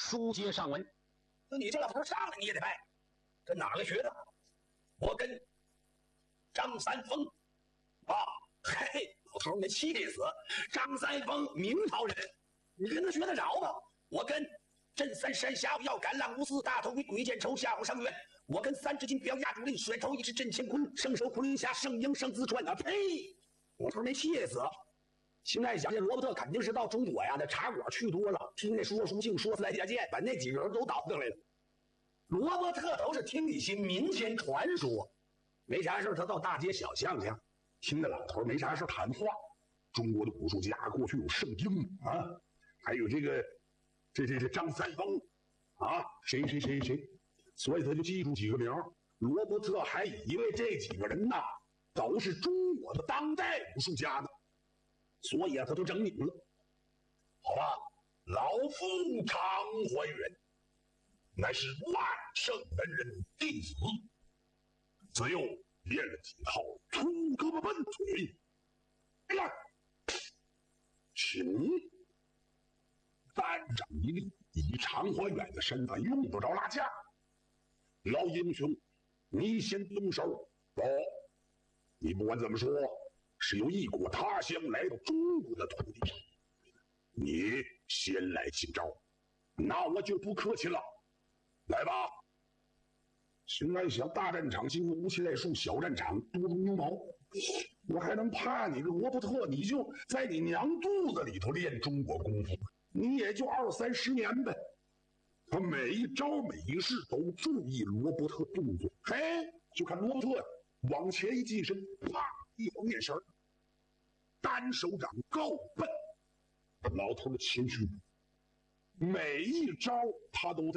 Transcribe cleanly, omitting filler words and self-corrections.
书接上文。 那你这老头上来你也得拜，跟哪个学的？我跟张三丰啊，嘿，老头没气死！张三丰明朝人，你跟他学得着吗？我跟镇三山下不要橄榄无私，大头鬼鬼见愁下不上元。我跟三只金标压主令，甩头一只镇乾坤，圣手昆仑下，圣鹰圣自传啊！呸！老头没气死！现在想想，罗伯特肯定是到中国呀，那茶馆去多了，听那说书信说再见，把那几个人都倒腾来了。罗伯特都是听一些民间传说，没啥事他到大街小巷去，听那老头没啥事谈话。中国的武术家过去有圣经啊，还有这张三丰啊，谁，所以他就记住几个名。罗伯特还以为这几个人呐都是中国的当代武术家呢，所以他都整你了。好吧，老夫常怀远，乃是万圣门人弟子，自幼练了几套粗胳膊笨腿。来，请单掌一力，以常怀远的身份用不着拉架。老英雄，你先动手。不，你不管怎么说，是由异国他乡来到中国的土地上，你先来请招，那我就不客气了。来吧！现在想大战场经过无期赖树，小战场多如牛毛。我还能怕你个罗伯特？你就在你娘肚子里头练中国功夫，你也就20-30年呗。他每一招每一式都注意罗伯特动作，嘿，就看罗伯特往前一近身，啪一晃眼神，单手掌够笨，老头的前胸，每一招他都在